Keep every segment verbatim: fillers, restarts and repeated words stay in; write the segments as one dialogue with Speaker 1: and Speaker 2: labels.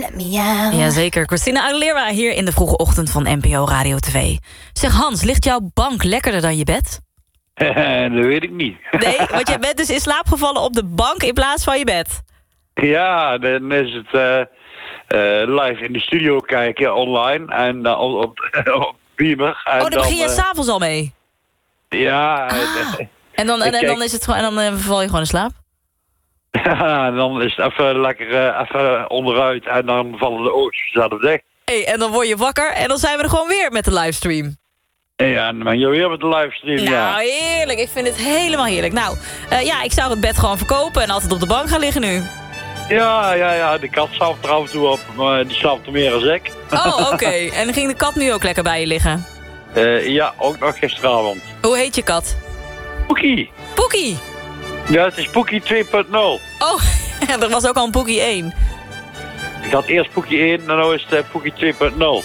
Speaker 1: let me out.
Speaker 2: Jazeker, Christina Aguilera hier in de vroege ochtend van N P O Radio twee. Zeg Hans, ligt jouw bank lekkerder dan je bed?
Speaker 3: Dat weet ik niet.
Speaker 2: Nee, want je bent dus in slaap gevallen op de bank in plaats van je bed.
Speaker 3: Ja, dan is het uh, uh, live in de studio kijken online en uh, op, op, op Beamer. En
Speaker 2: oh, dan begin je
Speaker 3: uh,
Speaker 2: s'avonds al mee?
Speaker 3: Ja.
Speaker 2: Ah. En dan, en, en dan is het gewoon, en dan uh, val je gewoon in slaap?
Speaker 3: Ja, dan is het even lekker uh, even onderuit en dan vallen de oogjes zelf dicht.
Speaker 2: Hey, en dan word je wakker en dan zijn we er gewoon weer met de livestream.
Speaker 3: Ja, en dan ben je weer met de livestream,
Speaker 2: nou,
Speaker 3: ja.
Speaker 2: Nou, heerlijk. Ik vind het helemaal heerlijk. Nou, uh, ja, ik zou het bed gewoon verkopen en altijd op de bank gaan liggen nu.
Speaker 3: Ja, ja, ja. De kat slaapt er af en toe op, maar die slaapt er meer dan ik.
Speaker 2: Oh, oké. Okay. En ging de kat nu ook lekker bij je liggen?
Speaker 3: Uh, ja, ook nog gisteravond.
Speaker 2: Hoe heet je kat?
Speaker 3: Poekie.
Speaker 2: Poekie?
Speaker 3: Ja, het is Poekie twee punt nul.
Speaker 2: Oh, er was ook al een Poekie één.
Speaker 3: Ik had eerst Poekie één en nu is het uh, Poekie twee punt nul.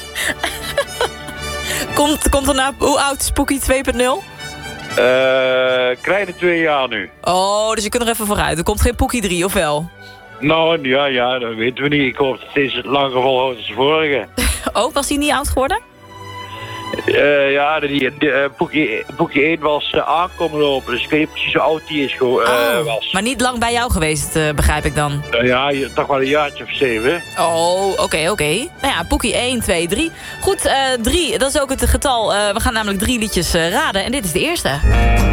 Speaker 2: Komt, komt er nou, hoe oud is Poekie twee punt nul?
Speaker 3: Uh, kleine twee jaar nu.
Speaker 2: Oh, dus je kunt nog even vooruit. Er komt geen Poekie drie, of wel?
Speaker 3: Nou, ja, ja, dat weten we niet. Ik hoop dat deze het langer volhoudt als de vorige.
Speaker 2: Oh, was die niet oud geworden?
Speaker 3: Uh, ja, die, die, uh, Poekie, Poekie één was uh, aankomen lopen. Dus ik weet niet precies hoe oud die is uh,
Speaker 2: oh,
Speaker 3: was.
Speaker 2: Maar niet lang bij jou geweest, uh, begrijp ik dan?
Speaker 3: Uh, ja, je, toch wel een jaartje of zeven.
Speaker 2: Oh, oké, okay, oké. Okay. Nou ja, Poekie één, twee, drie. Goed, uh, drie, dat is ook het getal. Uh, we gaan namelijk drie liedjes uh, raden. En dit is de eerste.